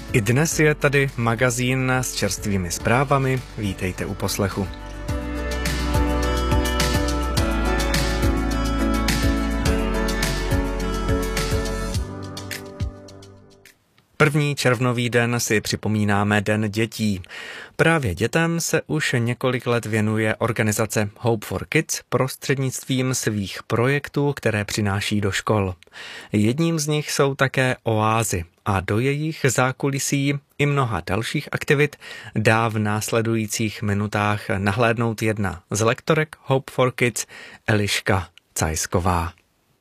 I dnes je tady magazín s čerstvými zprávami. Vítejte u poslechu. První červnový den si připomínáme Den dětí. Právě dětem se už několik let věnuje organizace Hope for Kids prostřednictvím svých projektů, které přináší do škol. Jedním z nich jsou také oázy a do jejich zákulisí i mnoha dalších aktivit dá v následujících minutách nahlédnout jedna z lektorek Hope for Kids, Eliška Cajsková.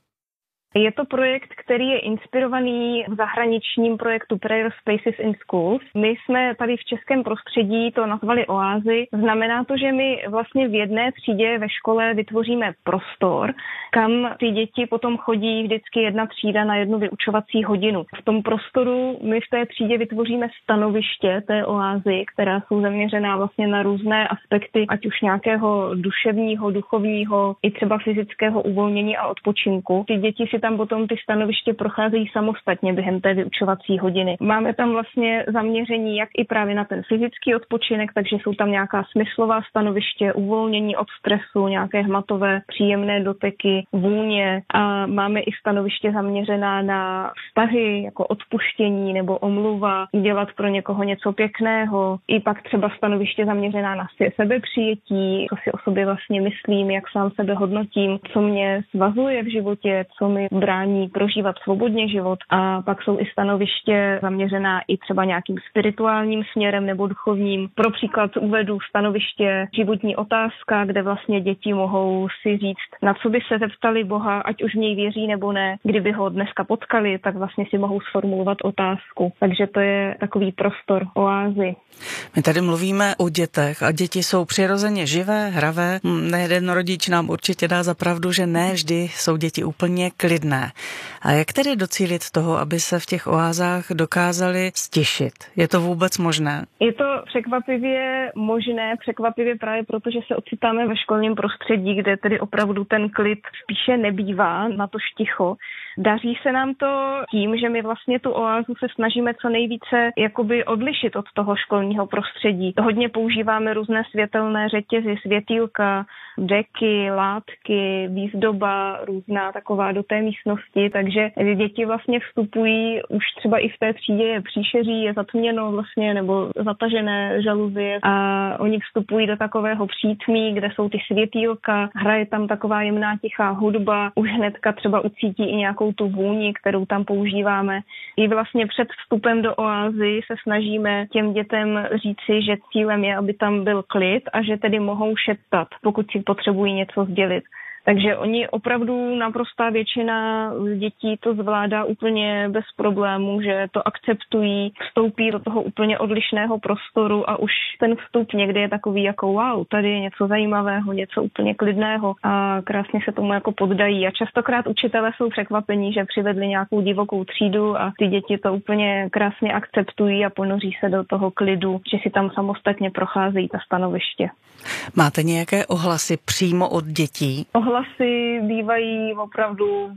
Je to projekt, který je inspirovaný v zahraničním projektu Prayer Spaces in Schools. My jsme tady v českém prostředí to nazvali oázy. Znamená to, že my vlastně v jedné třídě ve škole vytvoříme prostor, kam ty děti potom chodí vždycky jedna třída na jednu vyučovací hodinu. V tom prostoru my v té třídě vytvoříme stanoviště té oázy, která jsou zaměřená vlastně na různé aspekty, ať už nějakého duševního, duchovního i třeba fyzického uvolnění a odpočinku. Ty děti si tam potom ty stanoviště procházejí samostatně během té vyučovací hodiny. Máme tam vlastně zaměření jak i právě na ten fyzický odpočinek, takže jsou tam nějaká smyslová stanoviště, uvolnění od stresu, nějaké hmatové příjemné doteky, vůně a máme i stanoviště zaměřená na vztahy, jako odpuštění nebo omluva, dělat pro někoho něco pěkného. I pak třeba stanoviště zaměřená na sebepřijetí, co si o sobě vlastně myslím, jak sám sebe hodnotím, co mě svazuje v životě, co mi brání prožívat svobodně život. A pak jsou i stanoviště zaměřená i třeba nějakým spirituálním směrem nebo duchovním. Pro příklad uvedu stanoviště životní otázka, kde vlastně děti mohou si říct, na co by se zeptali Boha, ať už v něj věří nebo ne. Kdyby ho dneska potkali, tak vlastně si mohou sformulovat otázku. Takže to je takový prostor oázy. My tady mluvíme o dětech a děti jsou přirozeně živé, hravé. Nejeden rodič nám určitě dá za pravdu, že ne vždy jsou děti úplně klidné. A jak tedy docílit toho, aby se v těch oázách dokázali stišit? Je to vůbec možné? Je to překvapivě možné, překvapivě právě proto, že se ocitáme ve školním prostředí, kde tedy opravdu ten klid spíše nebývá, na to ticho. Daří se nám to tím, že my vlastně tu oázu se snažíme co nejvíce jakoby odlišit od toho školního prostředí. Hodně používáme různé světelné řetězy, světýlka, deky, látky, výzdoba, různá taková do té místnosti, takže děti vlastně vstupují, už třeba i v té třídě je příšeří, je zatměno vlastně nebo zatažené žaluzie a oni vstupují do takového přítmí, kde jsou ty světýlka, hraje tam taková jemná tichá hudba, už hnedka třeba ucítí i nějakou tu vůni, kterou tam používáme. I vlastně před vstupem do oázy se snažíme těm dětem říci, že cílem je, aby tam byl klid a že tedy mohou šeptat, pokud si potřebují něco sdělit. Takže oni opravdu naprostá většina dětí to zvládá úplně bez problémů, že to akceptují, vstoupí do toho úplně odlišného prostoru a už ten vstup někdy je takový jako wow, tady je něco zajímavého, něco úplně klidného a krásně se tomu jako poddají. A častokrát učitelé jsou překvapení, že přivedli nějakou divokou třídu a ty děti to úplně krásně akceptují a ponoří se do toho klidu, že si tam samostatně procházejí ta stanoviště. Máte nějaké ohlasy přímo od dětí? Ohlasy bývají opravdu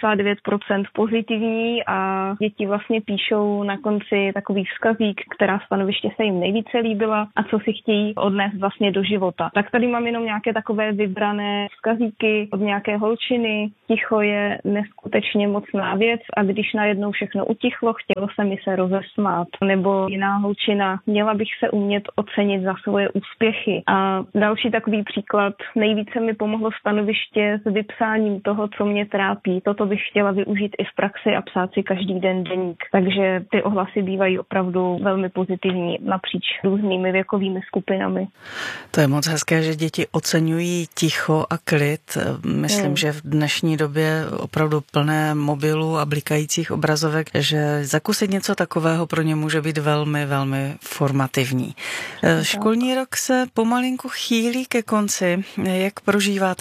99% pozitivní a děti vlastně píšou na konci takový vzkazík, která stanoviště se jim nejvíce líbila a co si chtějí odnést vlastně do života. Tak tady mám jenom nějaké takové vybrané vzkazíky od nějaké holčiny. Ticho je neskutečně mocná věc a když najednou všechno utichlo, chtělo se mi se rozesmát. Nebo jiná holčina, měla bych se umět ocenit za svoje úspěchy. A další takový příklad, nejvíce mi pomohlo stanoviště s vypsáním toho, co mě trápí. Toto bych chtěla využít i v praxi a psát si každý den deník. Takže ty ohlasy bývají opravdu velmi pozitivní napříč různými věkovými skupinami. To je moc hezké, že děti oceňují ticho a klid. Myslím, že v dnešní době opravdu plné mobilů a blikajících obrazovek, že zakusit něco takového pro ně může být velmi, velmi formativní. Školní rok se pomalinku chýlí ke konci. Jak prožíváte tohle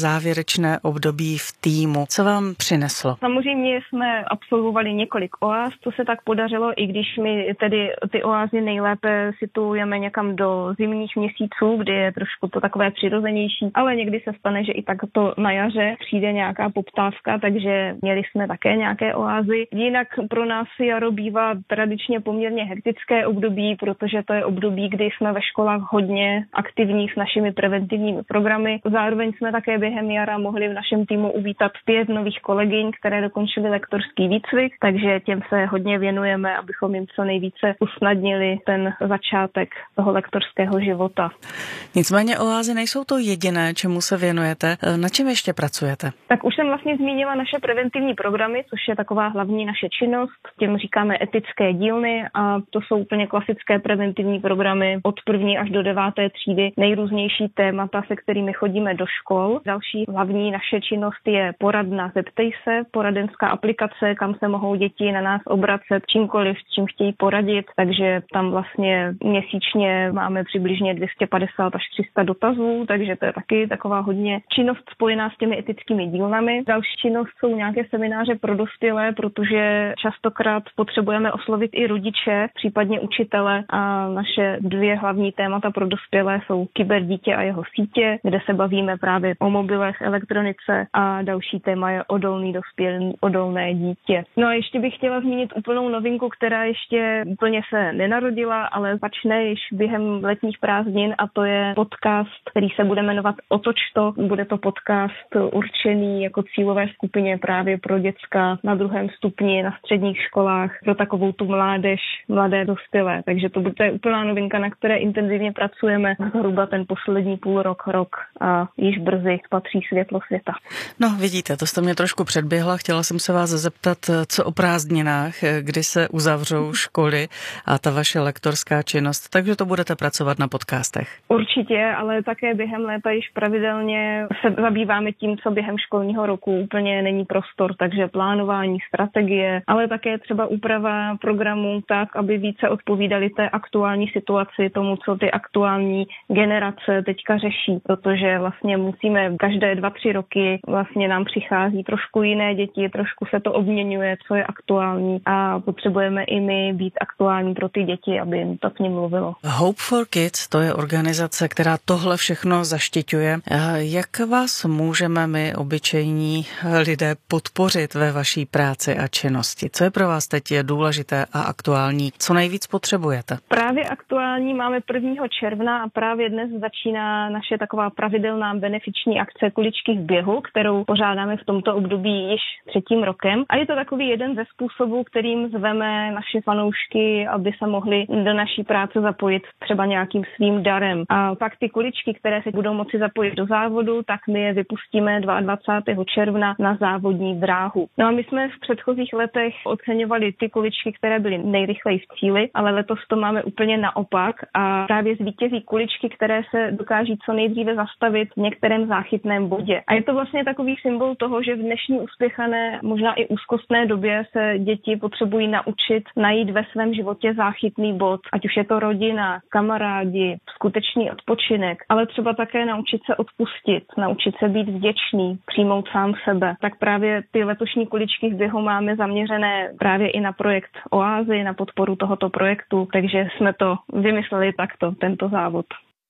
závěrečné období v týmu. Co vám přineslo? Samozřejmě jsme absolvovali několik oáz, co se tak podařilo, i když my tedy ty oázy nejlépe situujeme někam do zimních měsíců, kdy je trošku to takové přirozenější, ale někdy se stane, že i tak to na jaře přijde nějaká poptávka, takže měli jsme také nějaké oázy. Jinak pro nás jaro bývá tradičně poměrně hektické období, protože to je období, kdy jsme ve školách hodně aktivní s našimi preventivními programy. Zároveň jsme také během jara mohli v našem týmu uvítat 5 nových kolegyň, které dokončily lektorský výcvik, takže těm se hodně věnujeme, abychom jim co nejvíce usnadnili ten začátek toho lektorského života. Nicméně oázy nejsou to jediné, čemu se věnujete. Na čem ještě pracujete? Tak už jsem vlastně zmínila naše preventivní programy, což je taková hlavní naše činnost. Těm říkáme etické dílny a to jsou úplně klasické preventivní programy od 1. až do 9. třídy, nejrůznější témata, se kterými chodíme do škol. Další hlavní naše činnost je poradna Zeptej se, poradenská aplikace, kam se mohou děti na nás obracet čímkoliv, s čím chtějí poradit, takže tam vlastně měsíčně máme přibližně 250 až 300 dotazů, takže to je taky taková hodně činnost spojená s těmi etickými dílnami. Další činnost jsou nějaké semináře pro dospělé, protože častokrát potřebujeme oslovit i rodiče, případně učitele a naše 2 hlavní témata pro dospělé jsou kyberdítě a jeho sítě, kde se bavíme právě o mobilech, elektronice a další téma je odolný dospělý, odolné dítě. No a ještě bych chtěla zmínit úplnou novinku, která ještě úplně se nenarodila, ale začne již během letních prázdnin a to je podcast, který se bude jmenovat Otoč to. Bude to podcast určený jako cílové skupině právě pro děcka na 2. stupni na středních školách, pro takovou tu mládež, mladé dospělé. Takže to je úplná novinka, na které intenzivně pracujeme zhruba ten poslední rok a již brzy spatří světlo světa. No vidíte, to jste mě trošku předběhla. Chtěla jsem se vás zeptat, co o prázdninách, kdy se uzavřou školy a ta vaše lektorská činnost, takže to budete pracovat na podcastech. Určitě, ale také během léta již pravidelně se zabýváme tím, co během školního roku úplně není prostor, takže plánování, strategie, ale také třeba úprava programů tak, aby více odpovídali té aktuální situaci, tomu, co ty aktuální generace teďka řeší, protože vlastně musíme každé 2-3 roky vlastně nám přichází trošku jiné děti, trošku se to obměňuje, co je aktuální a potřebujeme i my být aktuální pro ty děti, aby jim to k nim mluvilo. Hope for Kids, to je organizace, která tohle všechno zaštiťuje. Jak vás můžeme my, obyčejní lidé, podpořit ve vaší práci a činnosti? Co je pro vás teď důležité a aktuální? Co nejvíc potřebujete? Právě aktuální máme 1. června a právě dnes začíná naše taková pravidelná benefiční akce Kuličky v běhu, kterou pořádáme v tomto období již 3. rokem. A je to takový jeden ze způsobů, kterým zveme naše fanoušky, aby se mohli do naší práce zapojit třeba nějakým svým darem. A pak ty kuličky, které se budou moci zapojit do závodu, tak my je vypustíme 22. června na závodní dráhu. No a my jsme v předchozích letech oceňovali ty kuličky, které byly nejrychleji v cíli, ale letos to máme úplně naopak a právě zvítězí kuličky, které se dokáží co nejdříve zastavit v některém záchytném bodě. A je to vlastně takový symbol toho, že v dnešní uspěchané, možná i úzkostné době se děti potřebují naučit najít ve svém životě záchytný bod, ať už je to rodina, kamarádi, skutečný odpočinek, ale třeba také naučit se odpustit, naučit se být vděčný, přijmout sám sebe. Tak právě ty letošní kuličky v běhu máme zaměřené právě i na projekt Oázy, na podporu tohoto projektu, takže jsme to vymysleli takto, tento závod.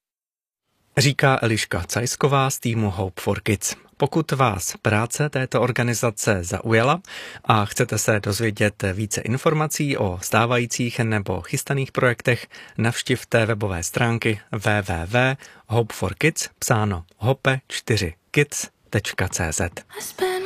Říká Eliška Cajsková z týmu Hope for Kids. Pokud vás práce této organizace zaujala a chcete se dozvědět více informací o stávajících nebo chystaných projektech, navštivte webové stránky www.hopeforkids, psáno hope4kids.cz.